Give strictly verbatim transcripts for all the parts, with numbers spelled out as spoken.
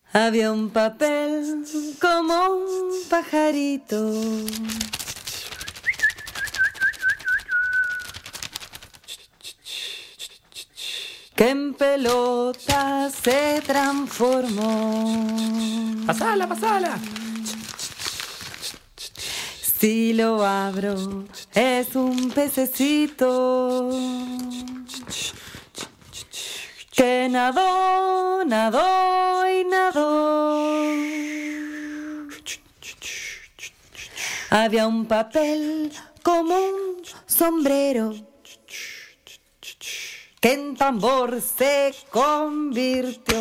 Había un papel como un pajarito que en pelota se transformó. ¡Pasala, pasala! Si lo abro, es un pececito que nadó, nadó y nadó. Había un papel como un sombrero que en tambor se convirtió.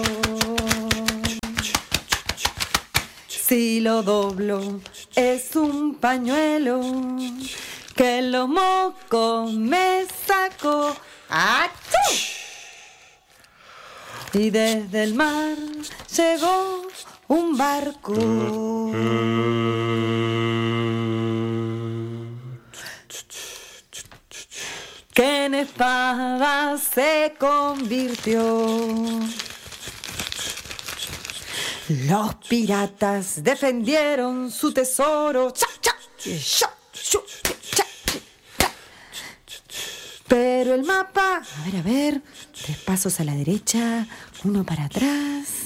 Si lo doblo, es un pañuelo que los mocos me sacó. ¡Achú! Y desde el mar llegó un barco que en espada se convirtió. Los piratas defendieron su tesoro. Pero el mapa, a ver, a ver, tres pasos a la derecha, uno para atrás.